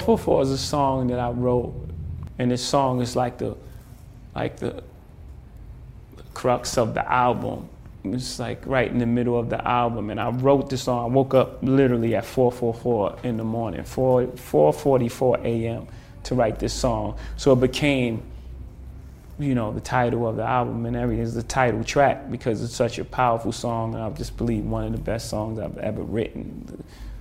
444 is a song that I wrote, and this song is like the crux of the album. It's like right in the middle of the album, and I wrote this song. I woke up literally at 4:44 in the morning, 4:44 a.m. to write this song. So it became, you know, the title of the album and everything. Is the title track because it's such a powerful song, and I just believe one of the best songs I've ever written.